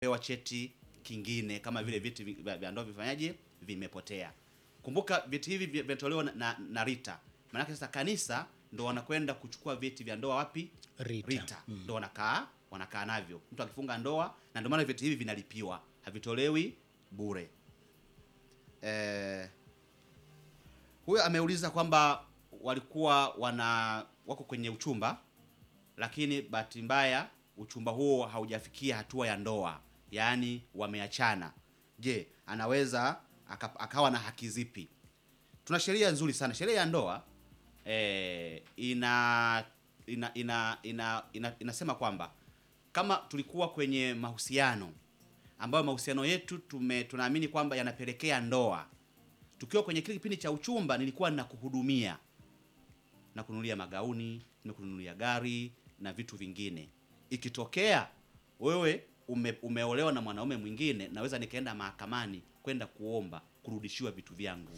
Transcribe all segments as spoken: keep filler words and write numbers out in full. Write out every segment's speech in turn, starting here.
pewa cheti kingine kama vile vyeti vya ndoa vifanyaje vimepotea. Kumbuka vyeti hivi vimetolewa na, na, na Rita. Maana sasa kanisa ndo wanakwenda kuchukua vyeti vya ndoa wapi? Rita. Rita. Mm. Ndo wanakaa wanakaa navyo. Mtu akifunga ndoa, na ndio maana vyeti hivi vinalipiwa. Havitolewi bure. Eh, huyo ameuliza kwamba walikuwa wana wako kwenye uchumba, lakini bahati mbaya uchumba huo haujafikia hatua ya ndoa, yaani wameachana. Je, anaweza aka, akawa na haki zipi? Tuna sheria nzuri sana. Sheria ya ndoa eh, ina ina ina ina ina inasema kwamba kama tulikuwa kwenye mahusiano ambayo mahusiano yetu tume tunaamini kwamba yanapelekea ndoa, tukiwa kwenye kile kipindi cha uchumba nilikuwa ninakuhudumia na kununulia magauni, na kununulia gari na vitu vingine. Ikitokea wewe ume, umeolewa na mwanaume mwingine, naweza nikaenda mahakamani kwenda kuomba kurudishiwa vitu vyangu.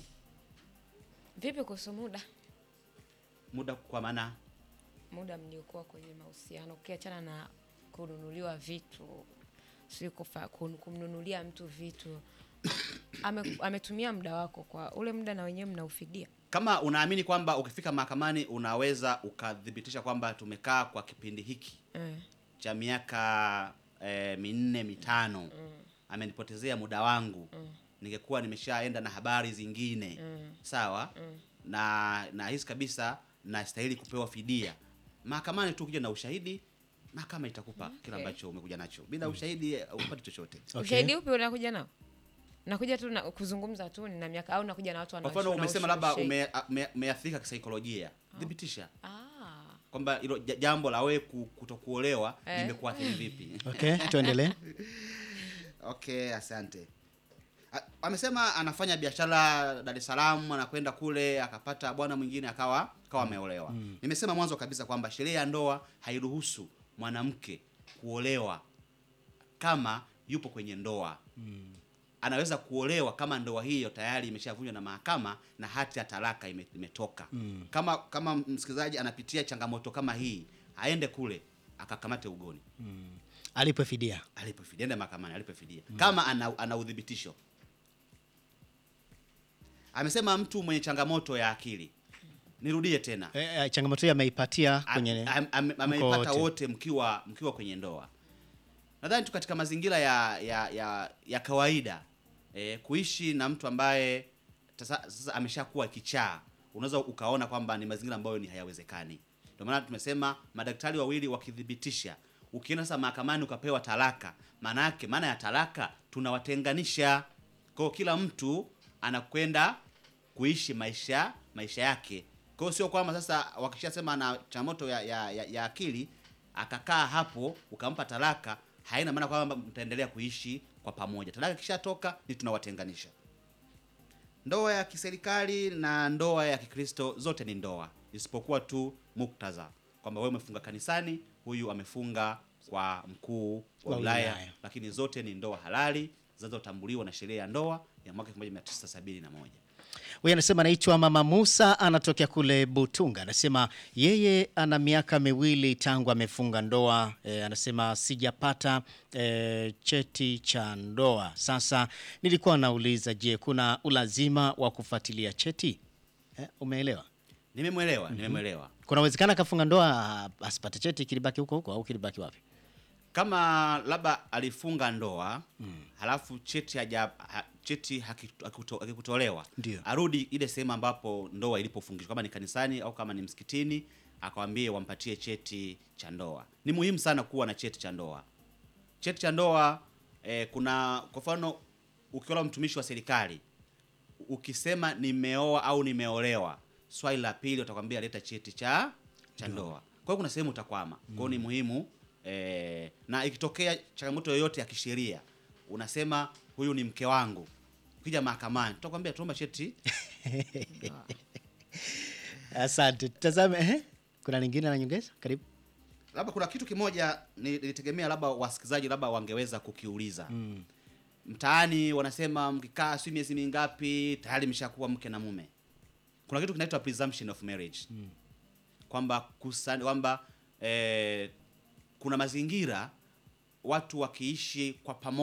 Vipi kuhusu muda? Muda kwa maana Muda mliokuwa kwenye mahusiano, ukiachana na kununuliwa vitu, sio kufa kumnunulia mtu vitu. Ame, ametumia muda wako, kwa ule muda na wenyewe mnaufidia. Kama unaamini kwamba ukifika mahakamani unaweza ukadhibitisha kwamba tumekaa kwa kipindi hiki mm. cha miaka e, minne mitano mm. amenipotezea muda wangu mm. ningekuwa nimeshaenda na habari zingine mm. sawa mm. na na hisi kabisa nastahili kupewa fidia, mahakamani tu kuja na ushahidi, mahakama itakupa okay. kila ambacho umekuja nacho. Bila mm. ushahidi upate chochote. Okay. Ushahidi upi unakuja nao? Nakuja tu na kuzungumza tu na miaka, au nakuja na watu wanaoshona. Kwa mfano umesema labda umeathirika kisaikolojia. Oh. Thibitisha. Ah. Kwamba hilo jambo la wewe kutokuolewa eh. limekuathiri vipi? Okay, tuendelee. Okay, asante. Amesema anafanya biashara Dar es Salaam, anakwenda kule akapata bwana mwingine akawa akawa ameolewa. Mm. Nimesema mwanzo kabisa kwamba sheria ya ndoa hairuhusu mwanamke kuolewa kama yupo kwenye ndoa. Mm. Anaweza kuolewa kama ndoa hiyo tayari imeshavunjwa na mahakama na hati ya talaka imetoka. Mm. Kama kama msikilizaji anapitia changamoto kama hii, aende kule akakamate ugoni. Mm. Alipe fidia. Alipe fidia, ende mahakamani alipe fidia. Mm. Kama ana, ana udhibitisho. Amesema mtu mwenye changamoto ya akili. Nirudie tena. E, e, changamoto hiyo ameipatia kwenye ameipata wote mkiwa mkiwa kwenye ndoa. Nadhani tu katika mazingira ya ya ya, ya kawaida eh, kuishi na mtu ambaye sasa ameshakuwa kichaa, unaweza ukaona kwamba ni mazingira ambayo ni hayawezekani. Ndio maana tumesema madaktari wawili wakidhibitisha, ukienda sasa mahakamani ukapewa talaka, maana yake maana ya talaka tunawatenganisha. Kwa kila mtu anakwenda kuishi maisha maisha yake. Kwa sio kwamba sasa wakishasema na changamoto ya, ya, ya, ya akili akakaa hapo ukampa talaka, haina maana kwamba mtaendelea kuishi kwa pamoja. Talaka kishatoka ni tunawatenganisha. Ndoa ya kiserikali na ndoa ya Kikristo zote ni ndoa, isipokuwa tu muktadha kwamba wewe umefunga kanisani, huyu amefunga kwa mkuu wa wilaya, lakini zote ni ndoa halali zinazotambuliwa na sheria ya ndoa ya mwaka elfu moja mia tisa sabini na moja. Wewe anasema anaitwa Mama Musa, anatokea kule Butunga. Anasema yeye ana miaka miwili tangu amefunga ndoa. E, anasema sijapata e, cheti cha ndoa. Sasa nilikuwa nauliza, je, kuna ulazima wa kufuatilia cheti? E, umeelewa? Nimemuelewa, mm -hmm. Nimemuelewa. Kuna uwezekano kafunga ndoa asipate cheti, kilibaki huko huko au kilibaki wapi? Kama labda alifunga ndoa, mm. halafu cheti haja ha, cheti hakikutolewa, arudi ile sehemu ambapo ndoa ilipofungishwa, kama ni kanisani au kama ni msikitini, akawaambie wampatie cheti cha ndoa. Ni muhimu sana kuwa na cheti cha ndoa. Cheti cha ndoa eh, kuna kwa mfano ukiwa mtumishi wa serikali, ukisema nimeoa au nimeolewa, swali la pili utakwambia leta cheti cha cha ndoa. Kwa hiyo kuna sehemu utakwama. Kwa hiyo ni muhimu eh, na ikitokea changamoto yoyote ya kisheria, unasema huyu ni mke wangu, ukija mahakamani tutakwambia tuomba cheti. Asante. Tazame eh kuna lingine la nyongeza? Karibu. Labda kuna kitu kimoja nilitegemea labda wasikizaji labda wangeweza kukiuliza. Mm. Mtaani wanasema mkikaa si miezi mingapi tayari mshakuwa mke na mume. Kuna kitu kinaitwa presumption of marriage. Mm. Kwamba kusani kwamba eh, kuna mazingira watu wakiishi kwa pamoja